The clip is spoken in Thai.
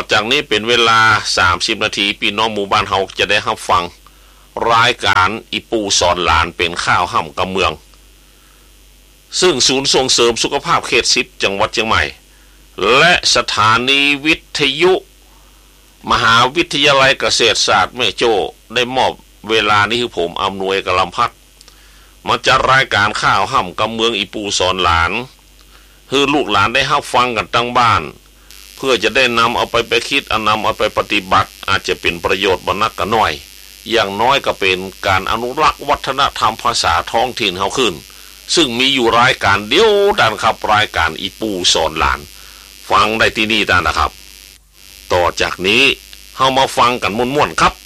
จากนี้เป็นเวลา30นาทีพี่น้องหมู่บ้านเฮาจะได้รับฟังรายการอีปูสอนหลานเป็นข้าวห่ำกำเมืองซึ่งศูนย์ส่งเสริมสุขภาพเขต10จังหวัดเชียงใหม่และสถานีวิทยุมหาวิทยาลัยเกษตรศาสตร์แม่โจ้ได้มอบเวลานี้คือผมอำนวยกลำพัดมาจัดรายการข้าวห่ำกำเมืองอีปูสอนหลานคือลูกหลานได้รับฟังกันตั้งบ้านเพื่อจะได้นำเอาไปคิดนำเอาไปปฏิบัติอาจจะเป็นประโยชน์บ่นักก็น้อยอย่างน้อยก็เป็นการอนุรักษ์วัฒนธรรมภาษาท้องถิ่นเฮาขึ้นซึ่งมีอยู่รายการเดียวกันครับรายการอีปูสอนหลานฟังได้ที่นี่นะครับต่อจากนี้เฮามาฟังกันม่วนๆครับ